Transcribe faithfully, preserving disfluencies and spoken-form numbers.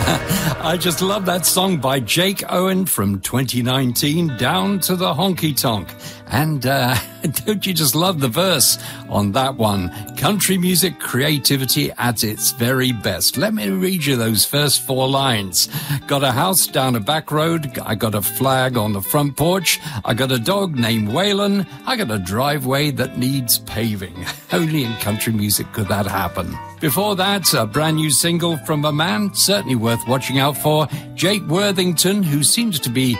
I just love that song by Jake Owen from twenty nineteen, Down to the Honky Tonk. And uh, don't you just love the verse on that one? Country music creativity at its very best. Let me read you those first four lines. Got a house down a back road. I got a flag on the front porch. I got a dog named Waylon. I got a driveway that needs paving. Only in country music could that happen. Before that, a brand new single from a man certainly worth watching out for, Jake Worthington, who seems to be